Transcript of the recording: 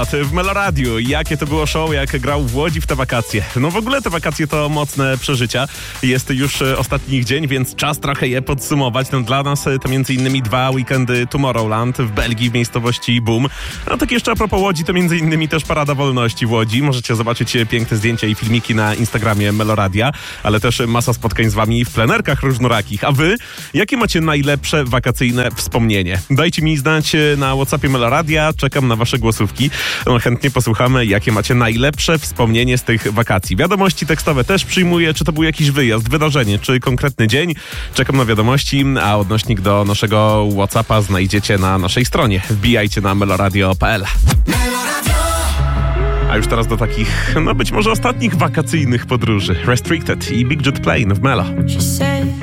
Melomat w Meloradiu. Jakie to było show, jak grał w Łodzi w te wakacje. No w ogóle te wakacje to mocne przeżycia. Jest już ostatni dzień, więc czas trochę je podsumować. No, dla nas to m.in. 2 weekendy Tomorrowland w Belgii, w miejscowości Boom. A tak jeszcze a propos Łodzi, to m.in. też Parada Wolności w Łodzi. Możecie zobaczyć piękne zdjęcia i filmiki na Instagramie Meloradia, ale też masa spotkań z wami w plenerkach różnorakich. A wy, jakie macie najlepsze wakacyjne wspomnienie? Dajcie mi znać na WhatsAppie Meloradia. Czekam na wasze głosówki. No, chętnie posłuchamy, jakie macie najlepsze wspomnienie z tych wakacji. Wiadomości tekstowe też przyjmuję, czy to był jakiś wyjazd, wydarzenie, czy konkretny dzień. Czekam na wiadomości, a odnośnik do naszego WhatsAppa znajdziecie na naszej stronie. Wbijajcie na meloradio.pl. A już teraz do takich, no być może ostatnich wakacyjnych podróży. Restricted i Big Jet Plane w Melo.